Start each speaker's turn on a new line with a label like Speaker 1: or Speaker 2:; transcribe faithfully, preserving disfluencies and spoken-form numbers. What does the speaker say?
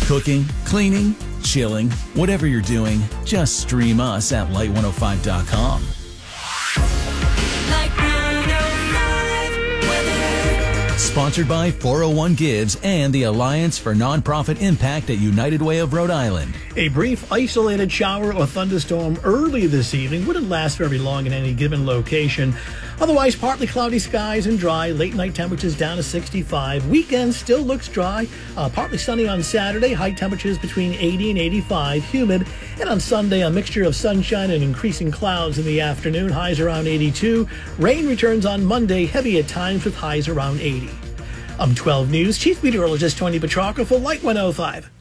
Speaker 1: Cooking, cleaning, chilling, whatever you're doing, just stream us at light one oh five dot com. Sponsored by four oh one Gives and the Alliance for Nonprofit Impact at United Way of Rhode Island.
Speaker 2: A brief isolated shower or thunderstorm early this evening wouldn't last very long in any given location. Otherwise, partly cloudy skies and dry. Late night temperatures down to sixty-five. Weekend still looks dry. Uh, partly sunny on Saturday. High temperatures between eighty and eighty-five. Humid. And on Sunday, a mixture of sunshine and increasing clouds in the afternoon. Highs around eighty-two. Rain returns on Monday. Heavy at times with highs around eighty. I'm twelve News Chief Meteorologist Tony Petrarca for Light one oh five.